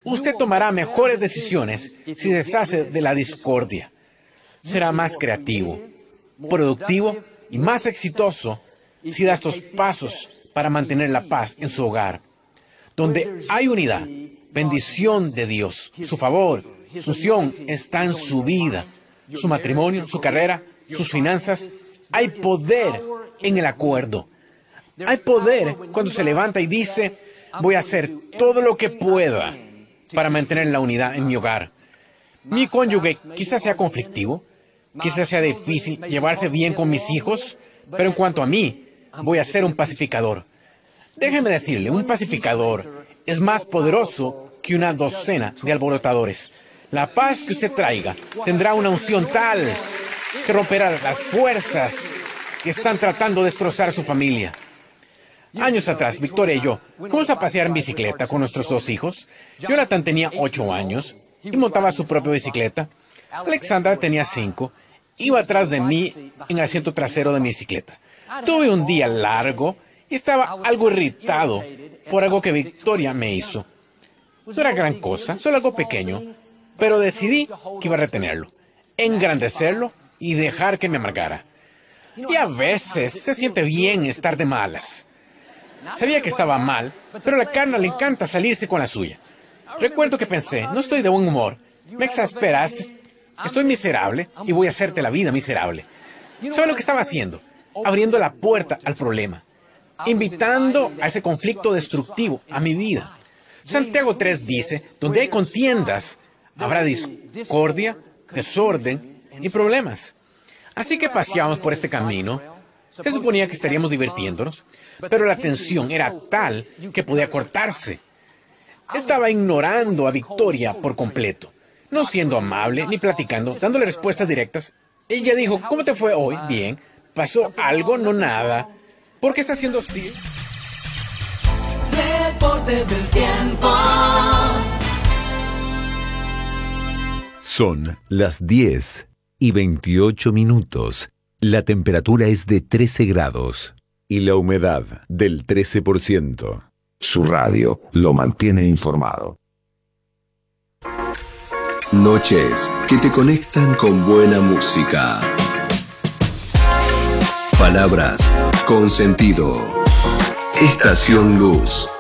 Usted tomará mejores decisiones si se deshace de la discordia. Será más creativo, productivo y más exitoso si da estos pasos para mantener la paz en su hogar. Donde hay unidad, bendición de Dios, su favor, su unción está en su vida, su matrimonio, su carrera, sus finanzas. Hay poder en el acuerdo. Hay poder cuando se levanta y dice, voy a hacer todo lo que pueda para mantener la unidad en mi hogar. Mi cónyuge quizás sea conflictivo, quizás sea difícil llevarse bien con mis hijos, pero en cuanto a mí, voy a ser un pacificador. Déjeme decirle, un pacificador es más poderoso que una docena de alborotadores. La paz que usted traiga tendrá una unción tal que romperá las fuerzas que están tratando de destrozar su familia. Años atrás, Victoria y yo fuimos a pasear en bicicleta con nuestros 2 hijos. Jonathan tenía 8 años y montaba su propia bicicleta. Alexandra tenía 5. Iba atrás de mí en el asiento trasero de mi bicicleta. Tuve un día largo y estaba algo irritado por algo que Victoria me hizo. No era gran cosa, solo algo pequeño, pero decidí que iba a retenerlo, engrandecerlo y dejar que me amargara. Y a veces se siente bien estar de malas. Sabía que estaba mal, pero a la carne le encanta salirse con la suya. Recuerdo que pensé, no estoy de buen humor, me exasperas, estoy miserable y voy a hacerte la vida miserable. ¿Sabe lo que estaba haciendo? Abriendo la puerta al problema, invitando a ese conflicto destructivo a mi vida. Santiago 3 dice, donde hay contiendas, habrá discordia, desorden y problemas. Así que paseábamos por este camino. Se suponía que estaríamos divirtiéndonos, pero la tensión era tal que podía cortarse. Estaba ignorando a Victoria por completo, no siendo amable ni platicando, dándole respuestas directas. Ella dijo, ¿cómo te fue hoy? Bien. ¿Pasó algo? No, nada. ¿Por qué estás siendo hostil? Deportes del tiempo. Son las 10:28. La temperatura es de 13 grados y la humedad del 13%. Su radio lo mantiene informado. Noches que te conectan con buena música. Palabras con sentido. Estación Luz.